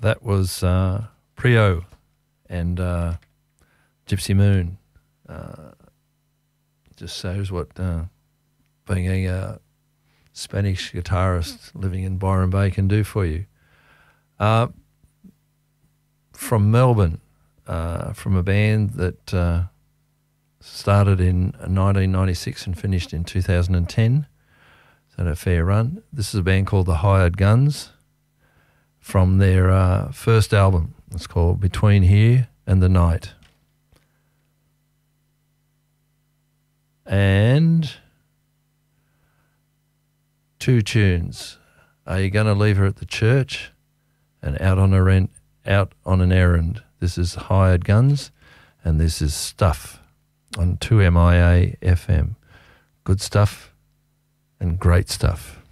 That was Prio and Gypsy Moon. Just shows what being a Spanish guitarist living in Byron Bay can do for you. From Melbourne, from a band that started in 1996 and finished in 2010. It's had a fair run. This is a band called The Hired Guns from their first album. It's called Between Here and the Night. And two tunes. Are You Gonna Leave Her at the Church? And Out on an Errand. This is Hired Guns, and this is Stuff on 2MIA FM. Good stuff and great stuff.